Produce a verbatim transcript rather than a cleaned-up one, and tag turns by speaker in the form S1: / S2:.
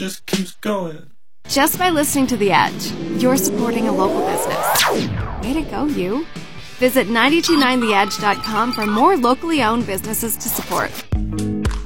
S1: just keeps going.
S2: Just by listening to The Edge, you're supporting a local business. Way to go, you. Visit nine two nine the edge dot com for more locally owned businesses to support.